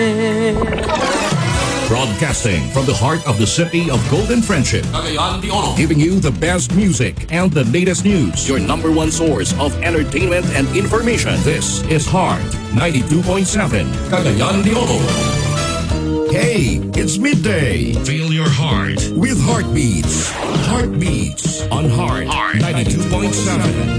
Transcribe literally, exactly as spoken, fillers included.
Broadcasting from the heart of the city of Golden Friendship, Cagayan de Oro. giving you the best music and the latest news. Your number one source of entertainment and information. This is Heart ninety-two point seven, Cagayan de Oro. Hey, it's midday. Feel your heart with Heartbeats. Heartbeats on Heart, Heart ninety-two point seven.